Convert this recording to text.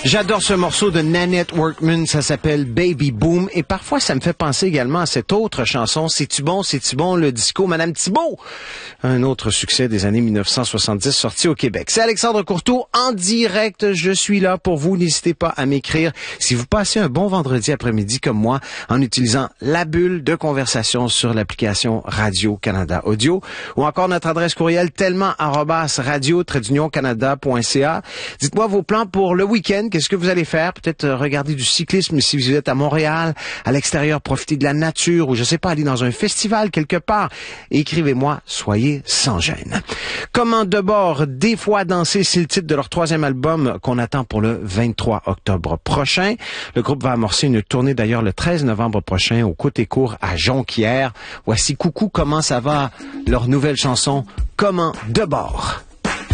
J'adore ce morceau de Nanette Workman, ça s'appelle Baby Boom, et parfois ça me fait penser également à cette autre chanson, C'est-tu bon, le disco, Madame Thibault, un autre succès des années 1970 sorti au Québec. C'est Alexandre Courteau en direct, je suis là pour vous, n'hésitez pas à m'écrire si vous passez un bon vendredi après-midi comme moi en utilisant la bulle de conversation sur l'application Radio-Canada Audio ou encore notre adresse courriel tellement@radio-canada.ca. Dites-moi vos plans pour le week-end. Qu'est-ce que vous allez faire? Peut-être regarder du cyclisme si vous êtes à Montréal, à l'extérieur, profiter de la nature ou je sais pas, aller dans un festival quelque part. Écrivez-moi, soyez sans gêne. Comment de bord, des fois danser, c'est le titre de leur 3e album qu'on attend pour le 23 octobre prochain. Le groupe va amorcer une tournée d'ailleurs le 13 novembre prochain au Côté-Court à Jonquière. Voici Coucou, comment ça va? Leur nouvelle chanson, Comment de bord.